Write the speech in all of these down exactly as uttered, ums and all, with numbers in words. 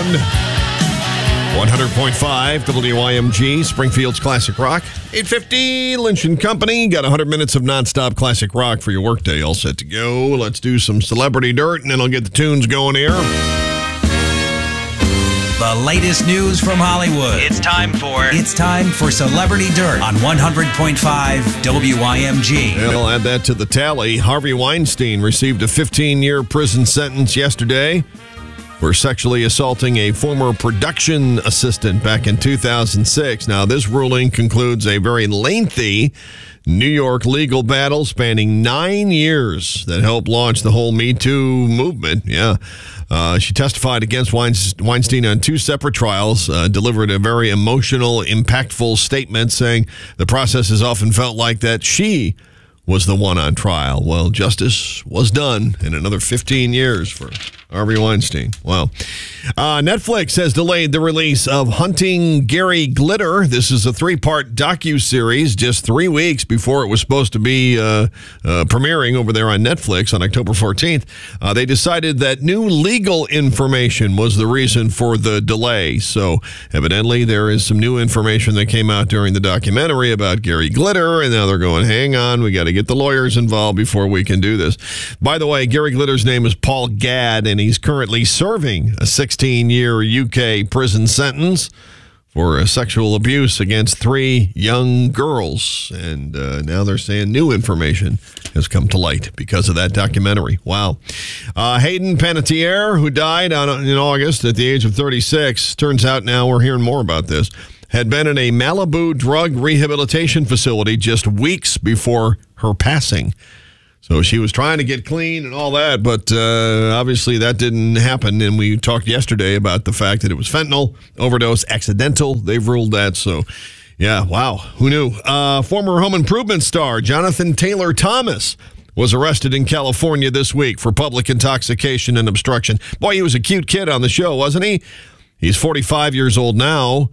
one hundred point five W I M G, Springfield's Classic Rock. eight fifty, Lynch and Company. Got one hundred minutes of nonstop classic rock for your workday. All set to go. Let's do some celebrity dirt, and then I'll get the tunes going here. The latest news from Hollywood. It's time for... It's time for Celebrity Dirt on one hundred point five W I M G. And I'll add that to the tally. Harvey Weinstein received a fifteen-year prison sentence yesterday for sexually assaulting a former production assistant back in two thousand six. Now, this ruling concludes a very lengthy New York legal battle spanning nine years that helped launch the whole Me Too movement. Yeah. Uh, she testified against Weinstein on two separate trials, uh, delivered a very emotional, impactful statement saying the process has often felt like that she was the one on trial. Well, justice was done in another fifteen years for Harvey Weinstein. Wow. Uh, Netflix has delayed the release of Hunting Gary Glitter. This is a three-part docuseries just three weeks before it was supposed to be uh, uh, premiering over there on Netflix on October fourteenth. Uh, they decided that new legal information was the reason for the delay. So evidently there is some new information that came out during the documentary about Gary Glitter, and now they're going, hang on, we got to get the lawyers involved before we can do this. By the way, Gary Glitter's name is Paul Gadd, and he's currently serving a sixteen-year U K prison sentence for uh, sexual abuse against three young girls. And uh, now they're saying new information has come to light because of that documentary. Wow. Uh, Hayden Panettiere, who died on, in August at the age of thirty-six, turns out now we're hearing more about this, had been in a Malibu drug rehabilitation facility just weeks before her passing. So she was trying to get clean and all that, but uh, obviously that didn't happen. And we talked yesterday about the fact that it was fentanyl overdose, accidental. They've ruled that. So, yeah, wow. Who knew? Uh, former Home Improvement star Jonathan Taylor Thomas was arrested in California this week for public intoxication and obstruction. Boy, he was a cute kid on the show, wasn't he? He's forty-five years old now.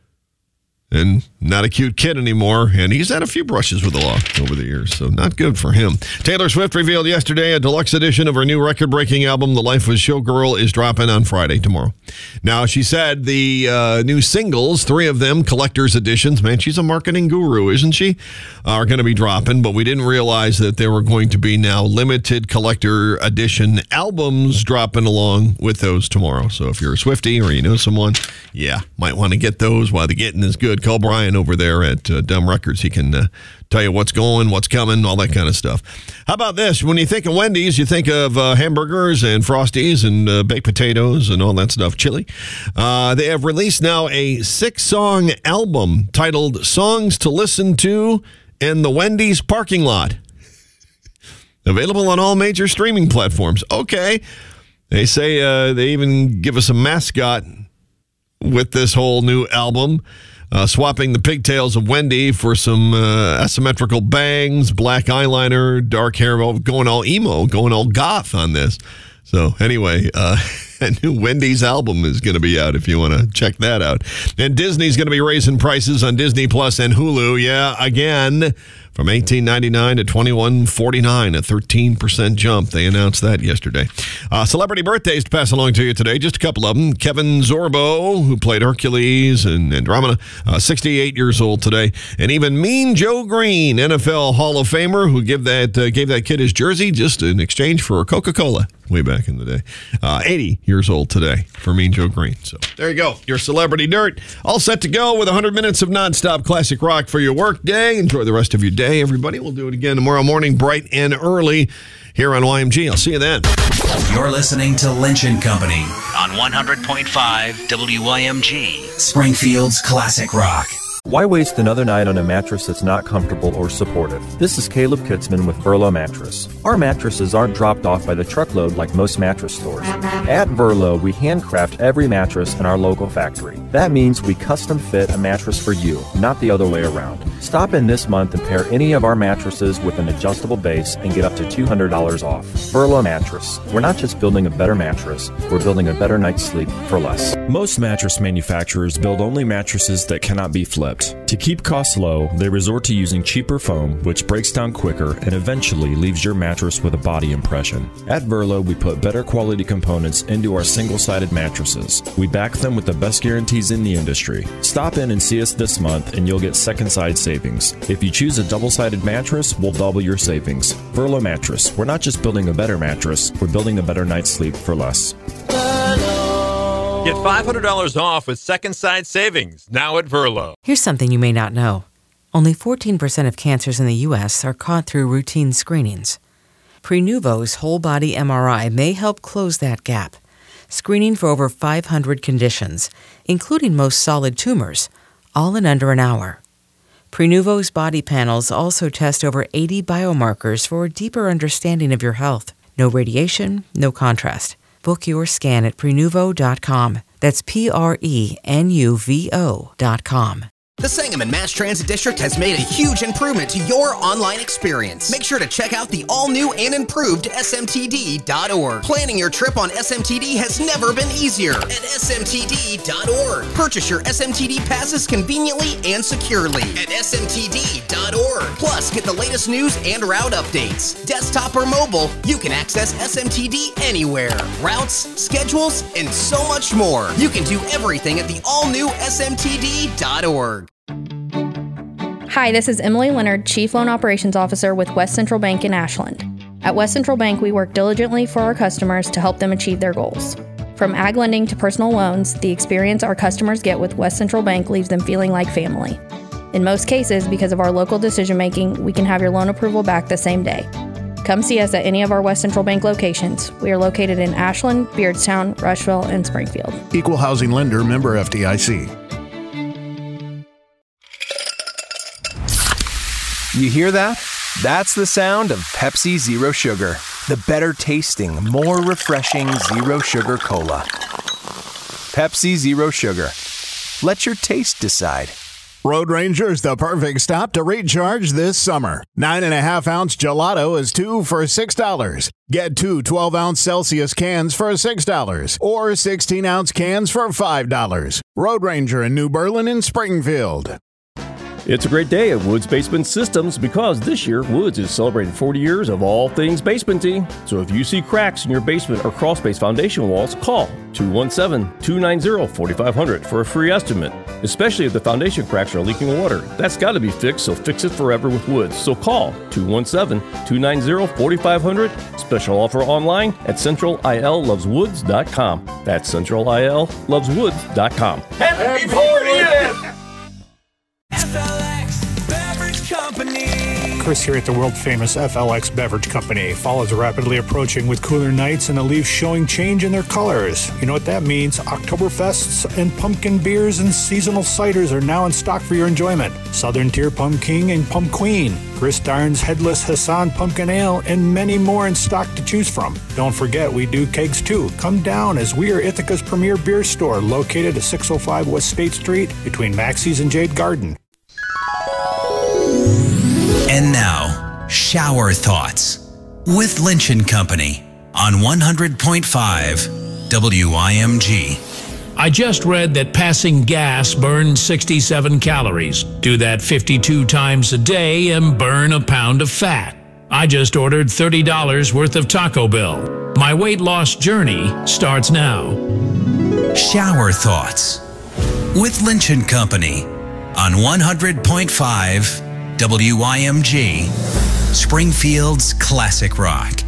And not a cute kid anymore. And he's had a few brushes with the law over the years, so not good for him. Taylor Swift revealed yesterday a deluxe edition of her new record-breaking album, The Life of Showgirl, is dropping on Friday, tomorrow. Now, she said the uh, new singles, three of them, collector's editions, man, she's a marketing guru, isn't she, are going to be dropping, but we didn't realize that there were going to be now limited collector edition albums dropping along with those tomorrow. So if you're a Swiftie or you know someone, yeah, might want to get those while the getting is good. Call Brian over there at uh, Dumb Records. He can uh, tell you what's going, what's coming, all that kind of stuff. How about this? When you think of Wendy's, you think of uh, hamburgers and Frosties and uh, baked potatoes and all that stuff, chili. Uh, they have released now a six-song album titled Songs to Listen to in the Wendy's Parking Lot. Available on all major streaming platforms. Okay. They say uh, they even give us a mascot with this whole new album. Uh, swapping the pigtails of Wendy for some uh, asymmetrical bangs, black eyeliner, dark hair, going all emo, going all goth on this. So anyway, uh, a new Wendy's album is going to be out if you want to check that out. And Disney's going to be raising prices on Disney Plus and Hulu. Yeah, again, from eighteen ninety-nine to twenty-one forty-nine, a thirteen percent jump. They announced that yesterday. Uh, celebrity birthdays to pass along to you today, just a couple of them. Kevin Sorbo, who played Hercules and Andromeda, uh, sixty-eight years old today. And even Mean Joe Green, N F L Hall of Famer, who gave that, uh, gave that kid his jersey just in exchange for Coca-Cola way back in the day. Uh, eighty years old today for Mean Joe Green. So there you go. Your celebrity dirt. All set to go with one hundred minutes of nonstop classic rock for your work day. Enjoy the rest of your day, everybody. We'll do it again tomorrow morning, bright and early here on Y M G. I'll see you then. You're listening to Lynch and Company on one hundred point five W I M G, Springfield's Classic Rock. Why waste another night on a mattress that's not comfortable or supportive? This is Caleb Kitzman with Verlo Mattress. Our mattresses aren't dropped off by the truckload like most mattress stores. At Verlo, we handcraft every mattress in our local factory. That means we custom fit a mattress for you, not the other way around. Stop in this month and pair any of our mattresses with an adjustable base and get up to two hundred dollars off. Verlo Mattress. We're not just building a better mattress, we're building a better night's sleep for less. Most mattress manufacturers build only mattresses that cannot be fled. slipped. To keep costs low, they resort to using cheaper foam, which breaks down quicker and eventually leaves your mattress with a body impression. At Verlo, we put better quality components into our single-sided mattresses. We back them with the best guarantees in the industry. Stop in and see us this month and you'll get second-side savings. If you choose a double-sided mattress, we'll double your savings. Verlo Mattress. We're not just building a better mattress, we're building a better night's sleep for less. Get five hundred dollars off with second side savings now at Verlo. Here's something you may not know. Only fourteen percent of cancers in the U S are caught through routine screenings. Prenuvo's whole body M R I may help close that gap, screening for over five hundred conditions, including most solid tumors, all in under an hour. Prenuvo's body panels also test over eighty biomarkers for a deeper understanding of your health. No radiation, no contrast. Book your scan at Prenuvo dot com. That's P R E N U V O dot com. The Sangamon Mass Transit District has made a huge improvement to your online experience. Make sure to check out the all-new and improved S M T D dot org. Planning your trip on S M T D has never been easier at S M T D dot org. Purchase your S M T D passes conveniently and securely at S M T D dot org. Plus, get the latest news and route updates. Desktop or mobile, you can access S M T D anywhere. Routes, schedules, and so much more. You can do everything at the all-new S M T D dot org. Hi, this is Emily Leonard, Chief Loan Operations Officer with West Central Bank in Ashland. At West Central Bank, we work diligently for our customers to help them achieve their goals. From ag lending to personal loans, the experience our customers get with West Central Bank leaves them feeling like family. In most cases, because of our local decision-making, we can have your loan approval back the same day. Come see us at any of our West Central Bank locations. We are located in Ashland, Beardstown, Rushville, and Springfield. Equal housing lender, member F D I C. You hear that? That's the sound of Pepsi Zero Sugar. The better tasting, more refreshing Zero Sugar Cola. Pepsi Zero Sugar. Let your taste decide. Road Ranger's the perfect stop to recharge this summer. Nine and a half ounce gelato is two for six dollars. Get two twelve ounce Celsius cans for six dollars or sixteen ounce cans for five dollars. Road Ranger in New Berlin and Springfield. It's a great day at Woods Basement Systems because this year Woods is celebrating forty years of all things basementing. So if you see cracks in your basement or crawl space foundation walls, call two one seven, two nine zero, four five zero zero for a free estimate. Especially if the foundation cracks are leaking water. That's got to be fixed, so fix it forever with Woods. So call two one seven, two nine zero, four five zero zero. Special offer online at central I L loves woods dot com. That's central I L loves woods dot com. Happy fortieth! F L X Beverage Company. Chris here at the world-famous F L X Beverage Company. Fall is rapidly approaching with cooler nights and the leaves showing change in their colors. You know what that means? Oktoberfests and pumpkin beers and seasonal ciders are now in stock for your enjoyment. Southern Tier Pump King and Pump Queen, Chris Darn's Headless Hassan Pumpkin Ale, and many more in stock to choose from. Don't forget, we do kegs too. Come down as we are Ithaca's premier beer store located at six oh five West State Street between Maxie's and Jade Garden. And now, Shower Thoughts with Lynch and Company on one hundred point five W I M G. I just read that passing gas burns sixty-seven calories. Do that fifty-two times a day and burn a pound of fat. I just ordered thirty dollars worth of Taco Bell. My weight loss journey starts now. Shower Thoughts with Lynch and Company on one hundred point five W I M G, Springfield's classic rock.